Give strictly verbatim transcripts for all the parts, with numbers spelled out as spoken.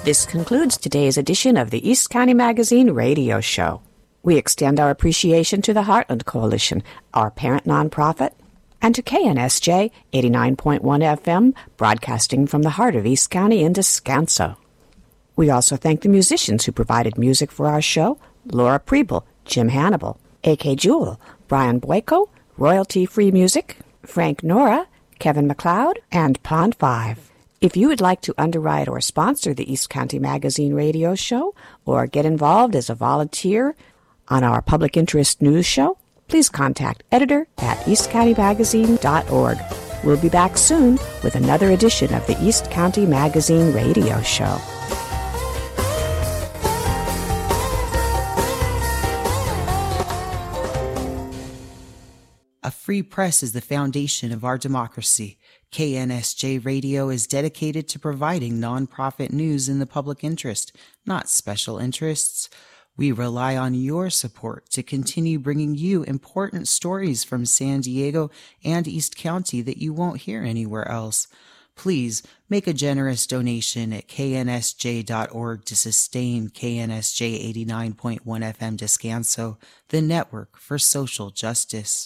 This concludes today's edition of the East County Magazine radio show. We extend our appreciation to the Heartland Coalition, our parent nonprofit, and to K N S J eighty-nine point one F M, broadcasting from the heart of East County in Descanso. We also thank the musicians who provided music for our show: Laura Preble, Jim Hannibal, A K Jewell, Brian Boyko, Royalty-Free Music, Frank Nora, Kevin MacLeod, and Pond five. If you would like to underwrite or sponsor the East County Magazine radio show or get involved as a volunteer on our public interest news show, please contact editor at east county magazine dot org. We'll be back soon with another edition of the East County Magazine radio show. A free press is the foundation of our democracy. K N S J Radio is dedicated to providing nonprofit news in the public interest, not special interests. We rely on your support to continue bringing you important stories from San Diego and East County that you won't hear anywhere else. Please make a generous donation at K N S J dot org to sustain K N S J eighty-nine point one F M Descanso, the network for social justice.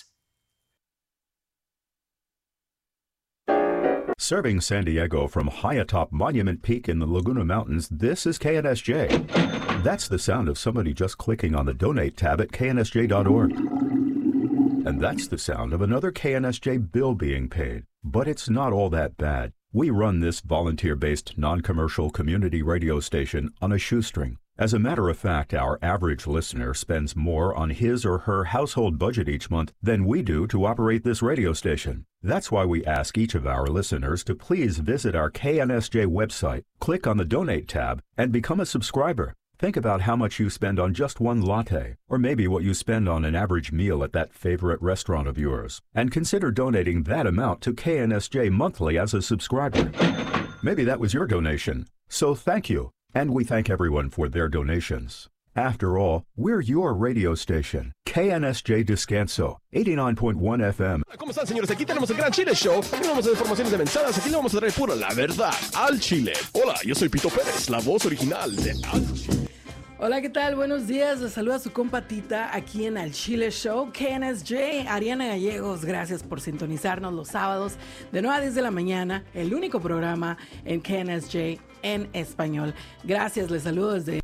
Serving San Diego from high atop Monument Peak in the Laguna Mountains, this is K N S J. That's the sound of somebody just clicking on the Donate tab at K N S J dot org. And that's the sound of another K N S J bill being paid. But it's not all that bad. We run this volunteer-based, non-commercial community radio station on a shoestring. As a matter of fact, our average listener spends more on his or her household budget each month than we do to operate this radio station. That's why we ask each of our listeners to please visit our K N S J website, click on the Donate tab, and become a subscriber. Think about how much you spend on just one latte, or maybe what you spend on an average meal at that favorite restaurant of yours, and consider donating that amount to K N S J monthly as a subscriber. Maybe that was your donation, so thank you. And we thank everyone for their donations. After all, we're your radio station, K N S J Descanso, eighty-nine point one F M. ¿Cómo están, señores? Aquí tenemos el Gran Chile Show. Aquí no vamos a dar informaciones de mensadas. Aquí le vamos a traer pura la verdad al Chile. Hola, yo soy Pito Pérez, la voz original de Al Chile. Hola, ¿qué tal? Buenos días. Les saluda su compa Tita aquí en Al Chile Show. K N S J, Ariana Gallegos, gracias por sintonizarnos los sábados de nueve a diez de la mañana. El único programa en K N S J en español. Gracias, les saludo desde...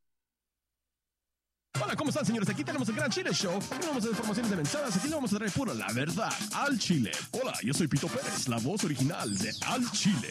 Hola, ¿cómo están, señores? Aquí tenemos el Gran Chile Show. Aquí no vamos a dar informaciones de mensadas. Aquí le vamos a traer pura la verdad al Chile. Hola, yo soy Pito Pérez, la voz original de Al Chile.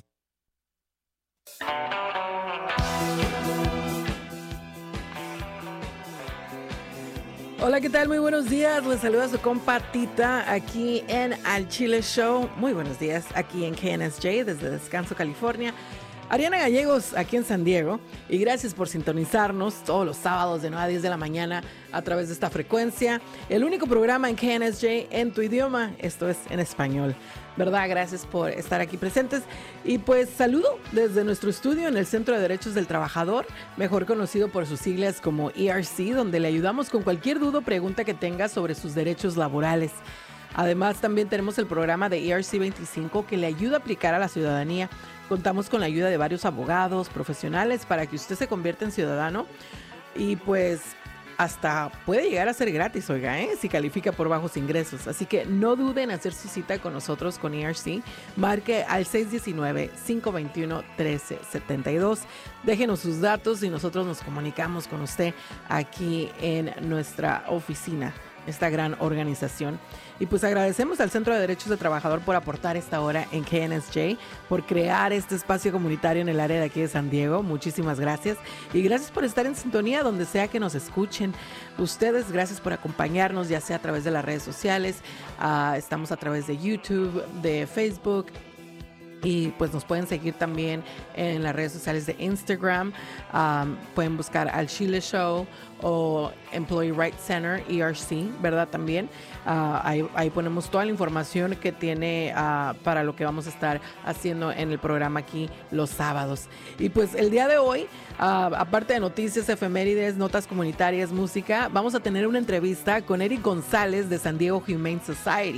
Hola, ¿qué tal? Muy buenos días. Les saluda su compa Tita aquí en Al Chile Show. Muy buenos días aquí en K N S J desde Descanso, California. Ariana Gallegos aquí en San Diego. Y gracias por sintonizarnos todos los sábados de nueve a diez de la mañana a través de esta frecuencia. El único programa en K N S J en tu idioma, esto es en español. ¿Verdad? Gracias por estar aquí presentes. Y pues saludo desde nuestro estudio en el Centro de Derechos del Trabajador, mejor conocido por sus siglas como E R C, donde le ayudamos con cualquier duda o pregunta que tenga sobre sus derechos laborales. Además, también tenemos el programa de E R C veinticinco que le ayuda a aplicar a la ciudadanía. Contamos con la ayuda de varios abogados profesionales para que usted se convierta en ciudadano y pues hasta puede llegar a ser gratis, oiga, ¿eh? Si califica por bajos ingresos. Así que no duden en hacer su cita con nosotros con E R C. Marque al seis uno nueve, cinco dos uno, uno tres siete dos. Déjenos sus datos y nosotros nos comunicamos con usted aquí en nuestra oficina, esta gran organización. Y pues agradecemos al Centro de Derechos del Trabajador por aportar esta hora en K N S J, por crear este espacio comunitario en el área de aquí de San Diego. Muchísimas gracias. Y gracias por estar en sintonía donde sea que nos escuchen. Ustedes, gracias por acompañarnos, ya sea a través de las redes sociales. Uh, estamos a través de YouTube, de Facebook. Y pues nos pueden seguir también en las redes sociales de Instagram. Um, pueden buscar Al Chile Show o Employee Rights Center, E R C, ¿verdad? También uh, ahí, ahí ponemos toda la información que tiene uh, para lo que vamos a estar haciendo en el programa aquí los sábados. Y pues el día de hoy, uh, aparte de noticias, efemérides, notas comunitarias, música, vamos a tener una entrevista con Eric González de San Diego Humane Society.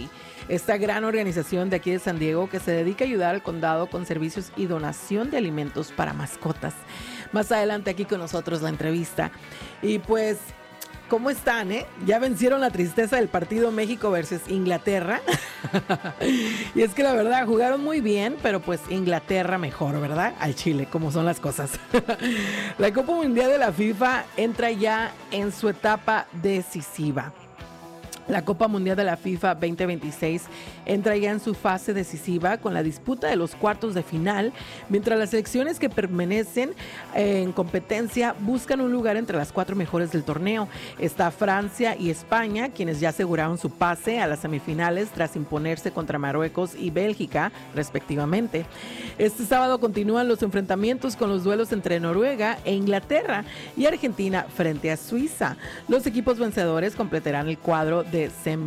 esta gran organización de aquí de San Diego que se dedica a ayudar al condado con servicios y donación de alimentos para mascotas. Más adelante aquí con nosotros la entrevista. Y pues, ¿cómo están, eh? Ya vencieron la tristeza del partido México versus Inglaterra. Y es que la verdad, jugaron muy bien, pero pues Inglaterra mejor, ¿verdad? Al Chile, como son las cosas. La Copa Mundial de la FIFA entra ya en su etapa decisiva. La Copa Mundial de la FIFA veinte veintiséis entra ya en su fase decisiva con la disputa de los cuartos de final, mientras las selecciones que permanecen en competencia buscan un lugar entre las cuatro mejores del torneo. Está Francia y España, quienes ya aseguraron su pase a las semifinales tras imponerse contra Marruecos y Bélgica, respectivamente. Este sábado continúan los enfrentamientos con los duelos entre Noruega e Inglaterra y Argentina frente a Suiza. Los equipos vencedores completarán el cuadro de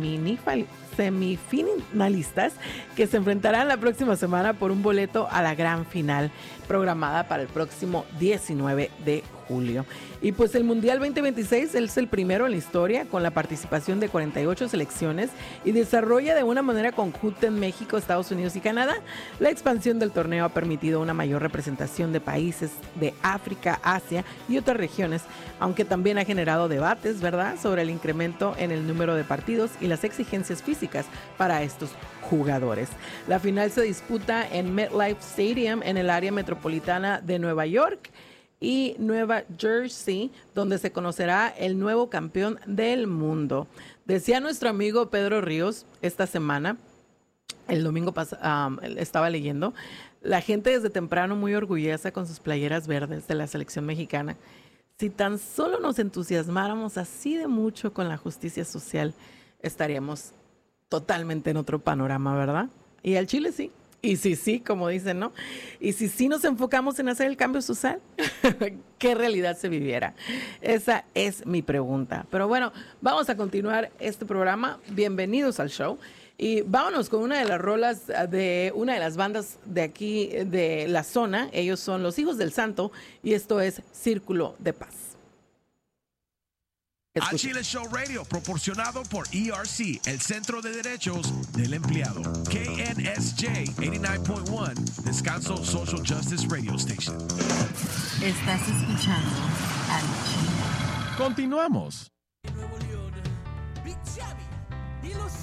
semifinalistas que se enfrentarán la próxima semana por un boleto a la gran final programada para el próximo diecinueve de julio. Y pues el Mundial veinte veintiséis es el primero en la historia con la participación de cuarenta y ocho selecciones y desarrolla de una manera conjunta en México, Estados Unidos y Canadá. La expansión del torneo ha permitido una mayor representación de países de África, Asia y otras regiones, aunque también ha generado debates, ¿verdad?, sobre el incremento en el número de partidos y las exigencias físicas para estos jugadores. La final se disputa en MetLife Stadium en el área metropolitana de Nueva York y Nueva Jersey, donde se conocerá el nuevo campeón del mundo. Decía nuestro amigo Pedro Ríos esta semana, el domingo pasado, um, estaba leyendo, la gente desde temprano muy orgullosa con sus playeras verdes de la selección mexicana. Si tan solo nos entusiasmáramos así de mucho con la justicia social, estaríamos totalmente en otro panorama, ¿verdad? Y al Chile sí. Y si sí, como dicen, ¿no? Y si sí nos enfocamos en hacer el cambio social, ¿qué realidad se viviera? Esa es mi pregunta. Pero bueno, vamos a continuar este programa. Bienvenidos al show. Y vámonos con una de las rolas de una de las bandas de aquí, de la zona. Ellos son Los Hijos del Santo y esto es Círculo de Paz. Al Chile Show Radio, proporcionado por E R C, el Centro de Derechos del Empleado. K N S J ochenta y nueve punto uno, Descanso Social Justice Radio Station. Estás escuchando Al Chile. Continuamos.